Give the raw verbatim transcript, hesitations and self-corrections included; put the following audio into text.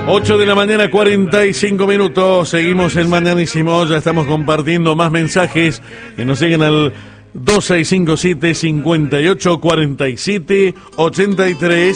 ocho de la mañana, cuarenta y cinco minutos. Seguimos en Mañanísimo. Ya estamos compartiendo más mensajes que nos siguen al dos seis cinco siete, cinco ocho cuatro siete, ocho tres.